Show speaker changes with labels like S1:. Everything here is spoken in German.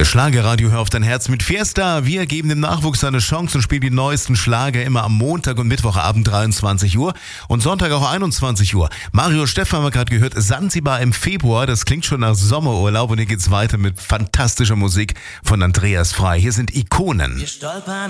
S1: Ihr Schlagerradio Hör auf dein Herz mit Fiesta. Wir geben dem Nachwuchs eine Chance und spielen die neuesten Schlager immer am Montag und Mittwochabend 23 Uhr und Sonntag auch 21 Uhr. Mario Stephan haben wir gerade gehört, Sansibar im Februar, das klingt schon nach Sommerurlaub und hier geht's weiter mit fantastischer Musik von Andreas Frei. Hier sind Ikonen.
S2: Wir stolpern